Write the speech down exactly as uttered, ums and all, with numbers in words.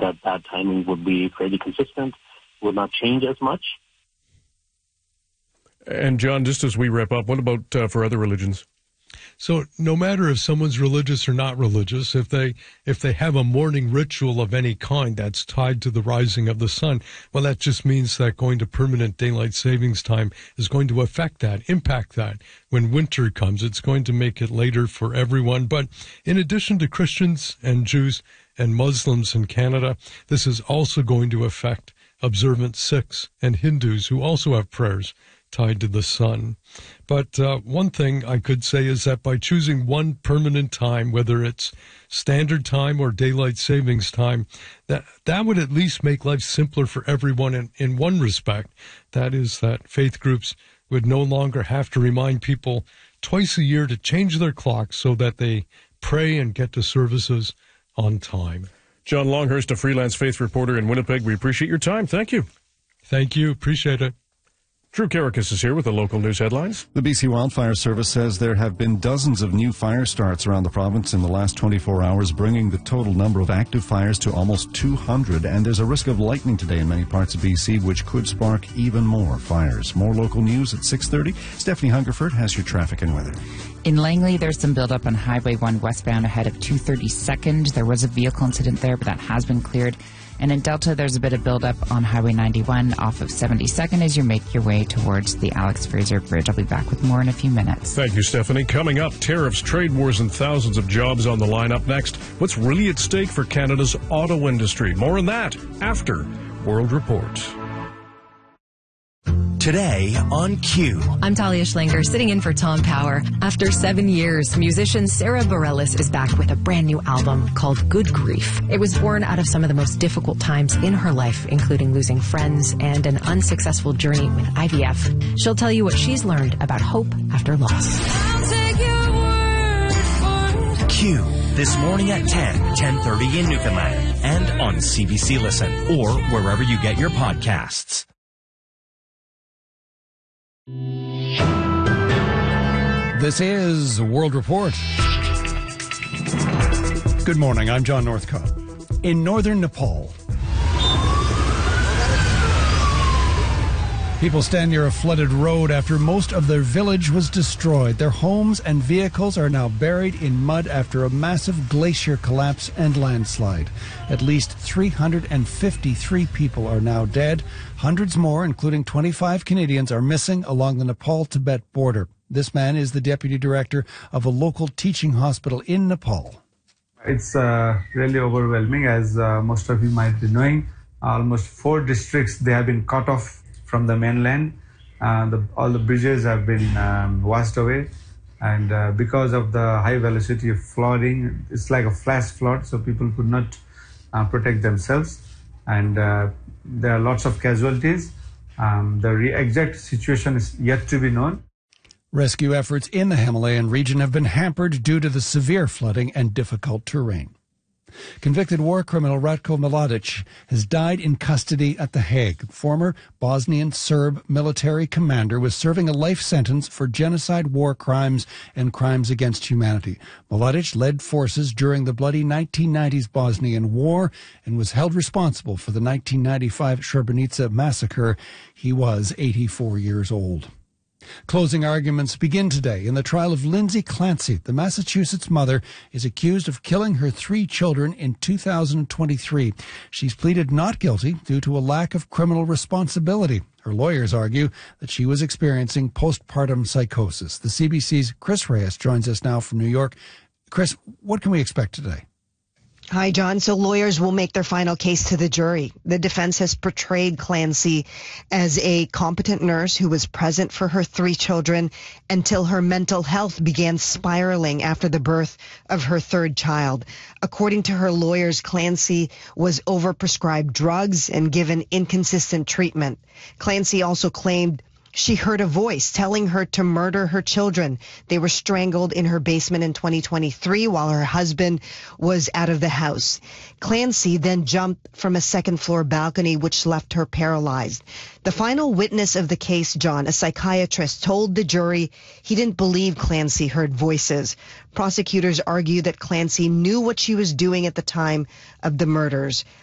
that that timing would be fairly consistent, would not change as much. And John, just as we wrap up, what about uh, for other religions? So no matter if someone's religious or not religious, if they if they have a morning ritual of any kind that's tied to the rising of the sun, well, that just means that going to permanent daylight savings time is going to affect that, impact that. When winter comes, it's going to make it later for everyone. But in addition to Christians and Jews and Muslims in Canada, this is also going to affect observant Sikhs and Hindus who also have prayers tied to the sun. But uh, one thing I could say is that by choosing one permanent time, whether it's standard time or daylight savings time, that that would at least make life simpler for everyone in, in one respect. That is that faith groups would no longer have to remind people twice a year to change their clocks so that they pray and get to services on time. John Longhurst, a freelance faith reporter in Winnipeg, we appreciate your time. Thank you. Thank you. Appreciate it. Drew Karakis is here with the local news headlines. The B C Wildfire Service says there have been dozens of new fire starts around the province in the last twenty-four hours, bringing the total number of active fires to almost two hundred. And there's a risk of lightning today in many parts of B C, which could spark even more fires. More local news at six thirty. Stephanie Hungerford has your traffic and weather. In Langley, there's some buildup on Highway one westbound ahead of two thirty-second. There was a vehicle incident there, but that has been cleared. And in Delta, there's a bit of buildup on Highway ninety-one off of seventy-second as you make your way towards the Alex Fraser Bridge. I'll be back with more in a few minutes. Thank you, Stephanie. Coming up, tariffs, trade wars, and thousands of jobs on the line. Up next, what's really at stake for Canada's auto industry? More on that after World Report. Today on Q. I'm Talia Schlanger, sitting in for Tom Power. After seven years, musician Sarah Bareilles is back with a brand new album called Good Grief. It was born out of some of the most difficult times in her life, including losing friends and an unsuccessful journey with I V F. She'll tell you what she's learned about hope after loss. I'll take your word for it. Q. This morning at ten, ten thirty in Newfoundland and on C B C Listen or wherever you get your podcasts. This is World Report. Good morning, I'm John Northcott. In northern Nepal, people stand near a flooded road after most of their village was destroyed. Their homes and vehicles are now buried in mud after a massive glacier collapse and landslide. At least three hundred fifty-three people are now dead. Hundreds more, including twenty-five Canadians, are missing along the Nepal-Tibet border. This man is the deputy director of a local teaching hospital in Nepal. It's uh, really overwhelming, as uh, most of you might be knowing. Almost four districts, they have been cut off from the mainland. Uh, the, all the bridges have been um, washed away. And uh, because of the high velocity of flooding, it's like a flash flood, so people could not uh, protect themselves. And uh, there are lots of casualties. Um, the re- exact situation is yet to be known. Rescue efforts in the Himalayan region have been hampered due to the severe flooding and difficult terrain. Convicted war criminal Ratko Mladic has died in custody at The Hague. Former Bosnian Serb military commander was serving a life sentence for genocide, war crimes, and crimes against humanity. Mladic led forces during the bloody nineteen nineties Bosnian War and was held responsible for the nineteen ninety-five Srebrenica massacre. He was eighty-four years old. Closing arguments begin today in the trial of Lindsay Clancy. The Massachusetts mother is accused of killing her three children in two thousand twenty-three. She's pleaded not guilty due to a lack of criminal responsibility. Her lawyers argue that she was experiencing postpartum psychosis. The C B C's Chris Reyes joins us now from New York. Chris, what can we expect today? Hi, John. So lawyers will make their final case to the jury. The defense has portrayed Clancy as a competent nurse who was present for her three children until her mental health began spiraling after the birth of her third child. According to her lawyers, Clancy was overprescribed drugs and given inconsistent treatment. Clancy also claimed she heard a voice telling her to murder her children. They were strangled in her basement in twenty twenty-three while her husband was out of the house. Clancy then jumped from a second floor balcony, which left her paralyzed. The final witness of the case, John, a psychiatrist, told the jury he didn't believe Clancy heard voices. Prosecutors argue that Clancy knew what she was doing at the time of the murders.